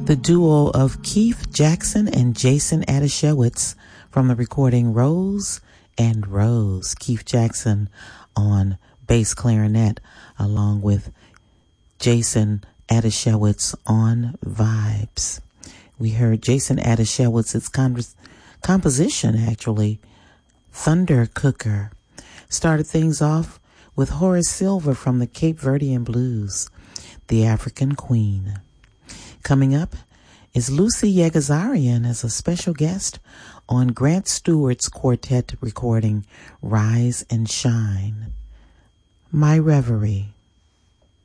The duo of Keith Jackson and Jason Adashewitz from the recording Rose and Rose. Keith Jackson on bass clarinet along with Jason Adashewitz on vibes. We heard Jason Adashewitz's composition, actually, Thunder Cooker. Started things off with Horace Silver from the Cape Verdean Blues, The African Queen. Coming up is Lucy Yegazarian as a special guest on Grant Stewart's quartet recording Rise and Shine. My Reverie.